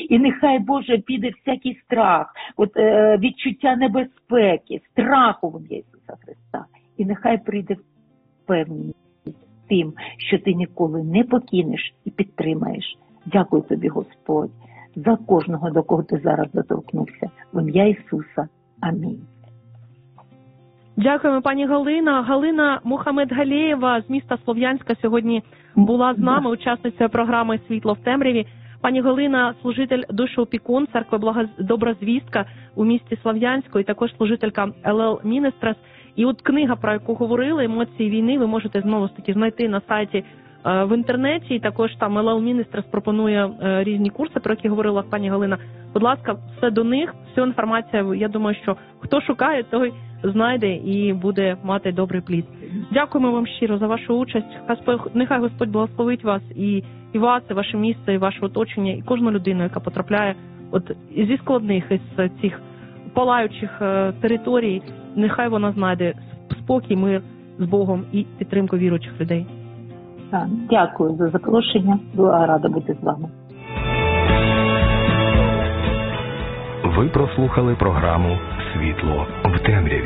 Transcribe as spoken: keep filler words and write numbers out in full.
І нехай, Боже, піде всякий страх, от, е, відчуття небезпеки, страху в ім'я Ісуса Христа. І нехай прийде впевненість тим, що ти ніколи не покинеш і підтримаєш. Дякую тобі, Господь, за кожного, до кого ти зараз доторкнувся. В ім'я Ісуса. Амінь. Дякуємо, пані Галина. Галина Мухамедгалєєва з міста Слов'янська сьогодні була з нами, учасницею програми «Світло в темряві». Пані Галина – служитель душоопікун церкви Благо... Добра Звістка у місті Слов'янську і також служителька ел ел Ministries. І от книга, про яку говорили, «Емоції війни», ви можете знову ж таки знайти на сайті е, в інтернеті. І також там ел ел Ministries пропонує е, різні курси, про які говорила пані Галина. Будь ласка, все до них, всю інформацію, я думаю, що хто шукає, той знайде і буде мати добрий плід. Дякуємо вам щиро за вашу участь. Нехай Господь благословить вас і, і вас, і ваше місце, і ваше оточення, і кожну людину, яка потрапляє от зі складних, із цих палаючих територій. Нехай вона знайде спокій, мир з Богом і підтримку віруючих людей. Дякую за запрошення. Була рада бути з вами. Ви прослухали програму «Світло в темряві».